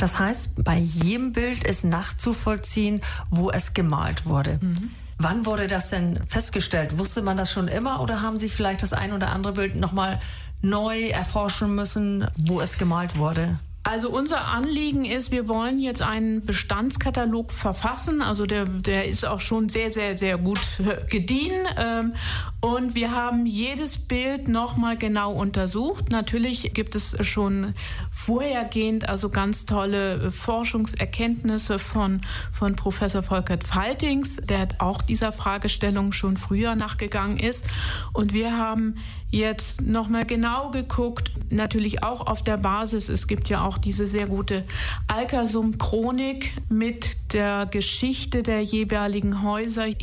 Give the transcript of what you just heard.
Das heißt, bei jedem Bild ist nachzuvollziehen, wo es gemalt wurde. Wann wurde das denn festgestellt? Wusste man das schon immer oder haben Sie vielleicht das ein oder andere Bild nochmal neu erforschen müssen, wo es gemalt wurde? Also unser Anliegen ist, wir wollen jetzt einen Bestandskatalog verfassen. Also der ist auch schon sehr, sehr, sehr gut gediehen. Und wir haben jedes Bild nochmal genau untersucht. Natürlich gibt es schon vorhergehend also ganz tolle Forschungserkenntnisse von Professor Volkert Faltings, der auch dieser Fragestellung schon früher nachgegangen ist. Und wir haben jetzt nochmal genau geguckt, natürlich auch auf der Basis, es gibt ja auch diese sehr gute Alkersum-Chronik mit der Geschichte der jeweiligen Häuser